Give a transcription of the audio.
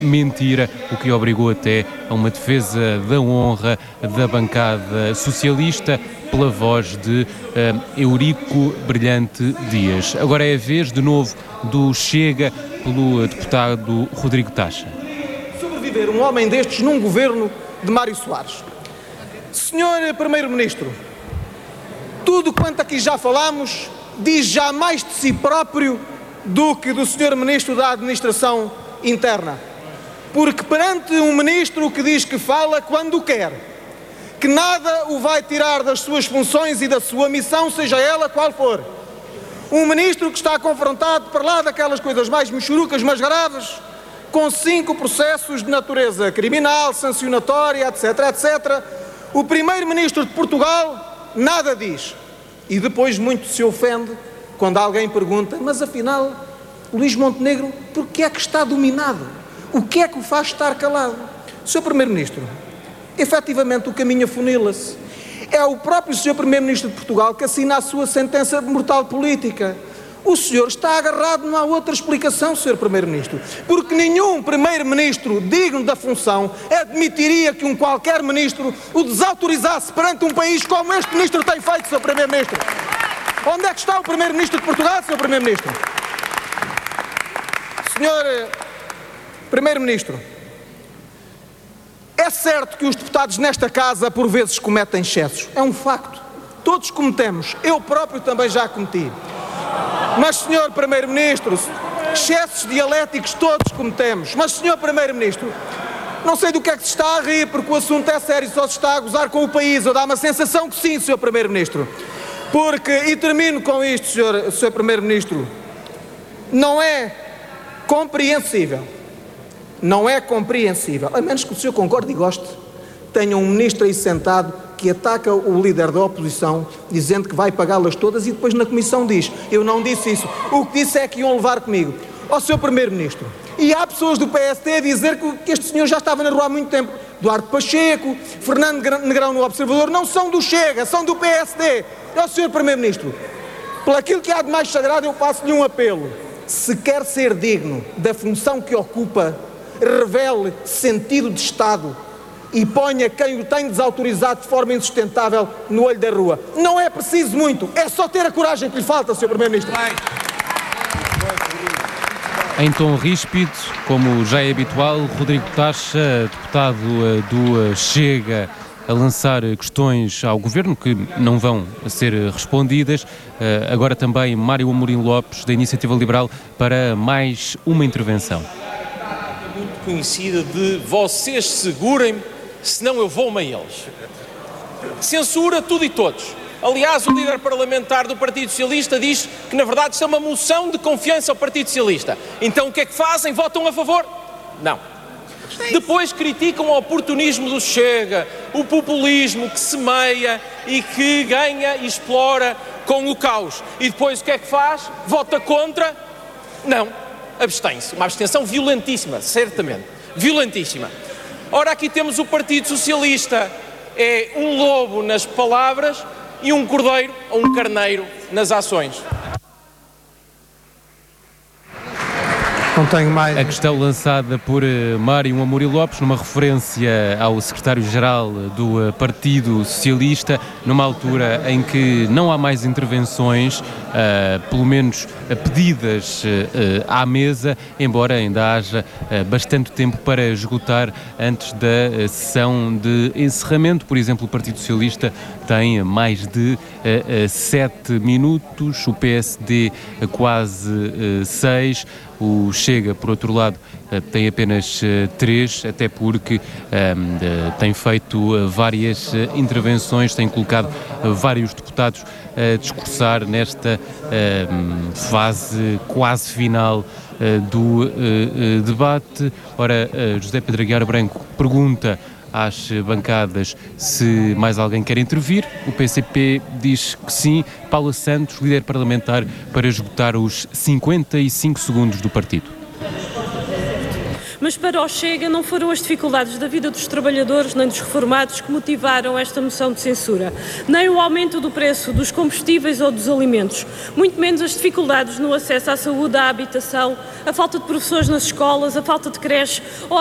mentira, o que obrigou até a uma defesa da honra da bancada socialista pela voz de Eurico Brilhante Dias. Agora é a vez, de novo, do Chega pelo deputado Rodrigo Taxa. Sobreviver um homem destes num governo de Mário Soares. Senhor Primeiro-Ministro, tudo quanto aqui já falámos diz já mais de si próprio do que do Senhor Ministro da Administração Interna. Porque perante um Ministro que diz que fala quando quer, que nada o vai tirar das suas funções e da sua missão, seja ela qual for, um Ministro que está confrontado para lá daquelas coisas mais mexurucas, mas graves, com 5 processos de natureza criminal, sancionatória, etc, etc, o Primeiro-Ministro de Portugal nada diz. E depois muito se ofende quando alguém pergunta, mas afinal, Luís Montenegro, por que é que está dominado? O que é que o faz estar calado? Sr. Primeiro-Ministro, efetivamente o caminho afunila-se. É o próprio Sr. Primeiro-Ministro de Portugal que assina a sua sentença mortal política. O senhor está agarrado, não há outra explicação, Sr. Primeiro-Ministro, porque nenhum Primeiro-Ministro digno da função admitiria que um qualquer Ministro o desautorizasse perante um país como este Ministro tem feito, Sr. Primeiro-Ministro. Onde é que está o Primeiro-Ministro de Portugal, Sr. Primeiro-Ministro? Sr. Primeiro-Ministro, é certo que os deputados nesta casa por vezes cometem excessos, é um facto. Todos cometemos, eu próprio também já cometi. Mas, Sr. Primeiro-Ministro, excessos dialéticos todos cometemos. Mas, Sr. Primeiro-Ministro, não sei do que é que se está a rir, porque o assunto é sério e só se está a gozar com o país. Eu dá uma sensação que sim, Sr. Primeiro-Ministro. Porque, e termino com isto, Sr. Primeiro-Ministro, não é compreensível, a menos que o senhor concorde e goste, tenha um ministro aí sentado que ataca o líder da oposição, dizendo que vai pagá-las todas e depois na comissão diz, eu não disse isso, o que disse é que iam levar comigo. Ó Sr. Primeiro-Ministro, e há pessoas do PSD a dizer que este senhor já estava na rua há muito tempo. Duarte Pacheco, Fernando Negrão no Observador, não são do Chega, são do PSD. Ó Sr. Primeiro-Ministro, por aquilo que há de mais sagrado eu faço-lhe um apelo. Se quer ser digno da função que ocupa, revele sentido de Estado e ponha quem o tem desautorizado de forma insustentável no olho da rua. Não é preciso muito, é só ter a coragem que lhe falta, Sr. Primeiro-Ministro. Em tom ríspido, como já é habitual, Rodrigo Taxa, deputado do Chega, a lançar questões ao Governo que não vão ser respondidas. Agora também Mário Amorim Lopes, da Iniciativa Liberal, para mais uma intervenção. Muito conhecida de vocês segurem-me, senão eu vou-me a eles. Censura tudo e todos. Aliás, o líder parlamentar do Partido Socialista diz que, na verdade, isto é uma moção de confiança ao Partido Socialista. Então o que é que fazem? Votam a favor? Não. Depois criticam o oportunismo do Chega, o populismo que semeia e que ganha e explora com o caos. E depois o que é que faz? Vota contra? Não. Abstém-se. Uma abstenção violentíssima, certamente. Violentíssima. Ora, aqui temos o Partido Socialista. É um lobo nas palavras e um cordeiro ou um carneiro nas ações. Não tenho mais. A questão lançada por Mário Amorim Lopes, numa referência ao secretário-geral do Partido Socialista, numa altura em que não há mais intervenções, pelo menos pedidas à mesa, embora ainda haja bastante tempo para esgotar antes da sessão de encerramento. Por exemplo, o Partido Socialista tem mais de 7 minutos, o PSD quase 6, o Chega, por outro lado, tem apenas 3, até porque tem feito várias intervenções, tem colocado vários deputados a discursar nesta fase quase final do debate. Ora, José Pedro Aguiar Branco pergunta às bancadas se mais alguém quer intervir. O PCP diz que sim. Paula Santos, líder parlamentar, para esgotar os 55 segundos do partido. Mas para o Chega não foram as dificuldades da vida dos trabalhadores nem dos reformados que motivaram esta moção de censura, nem o aumento do preço dos combustíveis ou dos alimentos, muito menos as dificuldades no acesso à saúde, à habitação, a falta de professores nas escolas, a falta de creche ou